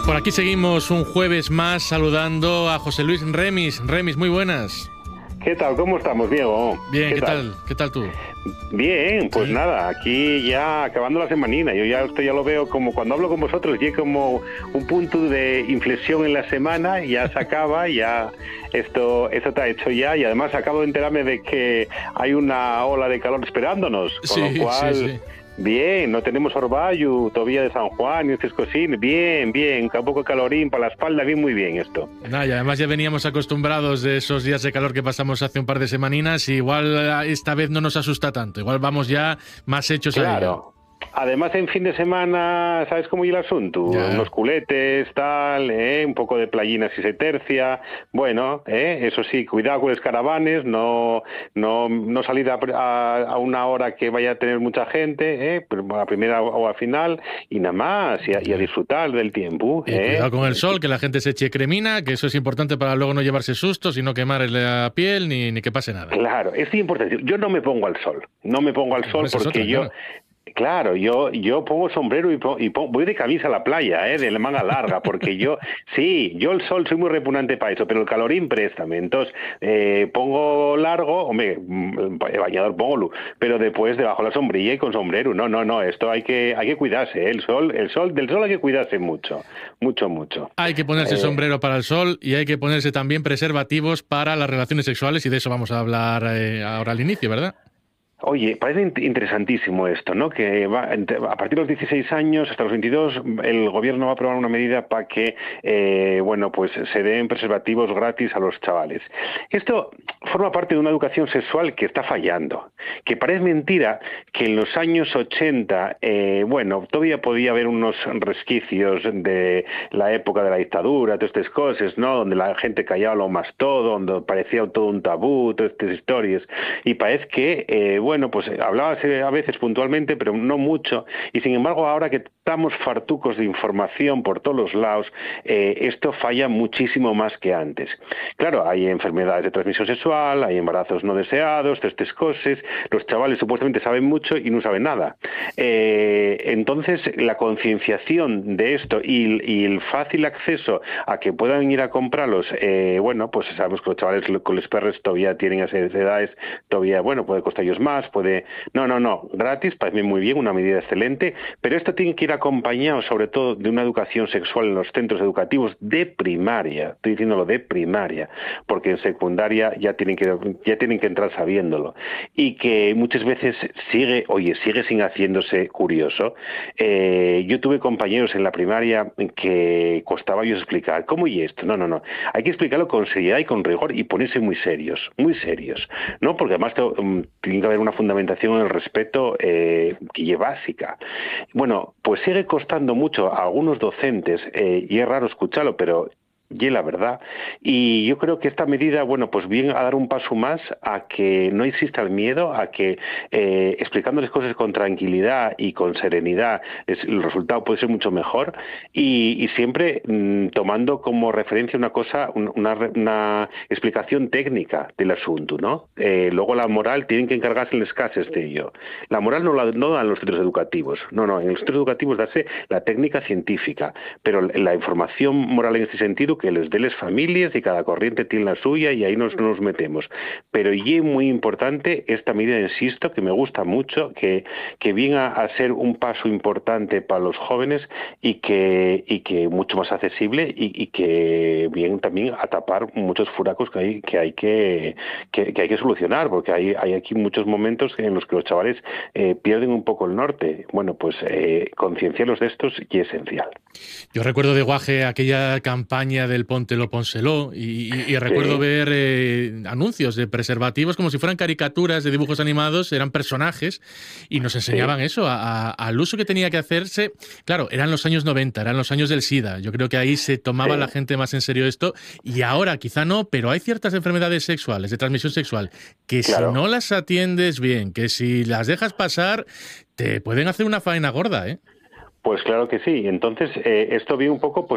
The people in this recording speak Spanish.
Por aquí seguimos un jueves más saludando a José Luis Remis. Remis, muy buenas. ¿Qué tal? ¿Cómo estamos, Diego? Bien, ¿qué tal? ¿Qué tal tú? Bien, pues sí. Nada, aquí ya acabando la semanina. Yo ya esto ya lo veo como cuando hablo con vosotros, ya como un punto de inflexión en la semana, ya se acaba, ya esto está hecho ya, y además acabo de enterarme de que hay una ola de calor esperándonos, con lo cual... Sí. Bien, no tenemos orvallo todavía de San Juan y estas cositas. Bien, un poco de calorín para la espalda, bien, muy bien esto. Nah, y además ya veníamos acostumbrados de esos días de calor que pasamos hace un par de semaninas, y igual esta vez no nos asusta tanto, igual vamos ya más hechos a ello. Claro. Además, en fin de semana, ¿sabes cómo ir el asunto? Ya. Unos culetes, tal, un poco de playina si se tercia. Bueno, eso sí, cuidado con los caravanes, no salir a una hora que vaya a tener mucha gente, a primera o a final, y nada más, y a disfrutar del tiempo. Y cuidado con el sol, que la gente se eche cremina, que eso es importante para luego no llevarse sustos y no quemar la piel ni que pase nada. Claro, es importante. Yo no me pongo al sol, Pues porque yo... Claro. Claro, yo pongo sombrero y voy de camisa a la playa, de la manga larga, porque yo el sol soy muy repugnante para eso, pero el calorín préstame. Entonces, pongo largo, hombre, el bañador pongo, pero después debajo la sombrilla y con sombrero. No, esto hay que cuidarse, del sol hay que cuidarse mucho. Hay que ponerse sombrero para el sol y hay que ponerse también preservativos para las relaciones sexuales, y de eso vamos a hablar ahora al inicio, ¿verdad? Oye, parece interesantísimo esto, ¿no? Que a partir de los 16 años hasta los 22 el gobierno va a aprobar una medida para que, pues se den preservativos gratis a los chavales. Esto forma parte de una educación sexual que está fallando, que parece mentira que en los años 80, todavía podía haber unos resquicios de la época de la dictadura, todas estas cosas, ¿no? Donde la gente callaba lo más todo, donde parecía todo un tabú, todas estas historias, y parece que, hablaba a veces puntualmente, pero no mucho, y sin embargo ahora que estamos fartucos de información por todos los lados, esto falla muchísimo más que antes. Claro, hay enfermedades de transmisión sexual, hay embarazos no deseados, todas estas cosas, los chavales supuestamente saben mucho y no saben nada. Entonces, la concienciación de esto y el fácil acceso a que puedan ir a comprarlos, sabemos que los chavales con los perros todavía tienen esas edades, todavía, puede costar ellos más, No, gratis, parece muy bien, una medida excelente, pero esto tiene que ir acompañado sobre todo de una educación sexual en los centros educativos de primaria, estoy diciéndolo de primaria, porque en secundaria ya tienen que entrar sabiéndolo, y que muchas veces sigue sin haciéndose curioso. Yo tuve compañeros en la primaria que costaba ellos explicar, ¿cómo y esto? No, hay que explicarlo con seriedad y con rigor y ponerse muy serios, ¿no? Porque además tiene que haber una fundamentación en el respeto que es básica. Bueno, pues sigue costando mucho a algunos docentes, y es raro escucharlo, pero y la verdad, y yo creo que esta medida, viene a dar un paso más a que no exista el miedo, a que explicándoles cosas con tranquilidad y con serenidad, el resultado puede ser mucho mejor, y siempre tomando como referencia una cosa, una explicación técnica del asunto, ¿no? Luego la moral tienen que encargarse en los casos de ello. La moral no dan los centros educativos, no, en los centros educativos darse la técnica científica, pero la información moral en este sentido que les dé las familias, y cada corriente tiene la suya, y ahí no nos metemos. Pero y es muy importante esta medida, insisto, que me gusta mucho, que viene a ser un paso importante para los jóvenes, y que mucho más accesible, y que viene también a tapar muchos furacos que hay que solucionar, porque hay aquí muchos momentos en los que los chavales pierden un poco el norte. Concienciarlos de estos y es esencial. Yo recuerdo de Guaje aquella campaña del Póntelo, pónselo, y recuerdo ver anuncios de preservativos como si fueran caricaturas de dibujos animados, eran personajes, y nos enseñaban eso, al uso que tenía que hacerse. Claro, eran los años 90, eran los años del SIDA, yo creo que ahí se tomaba la gente más en serio esto, y ahora quizá no, pero hay ciertas enfermedades sexuales, de transmisión sexual, que si no las atiendes bien, que si las dejas pasar, te pueden hacer una faena gorda, ¿eh? Pues claro que sí. Entonces, esto viene un poco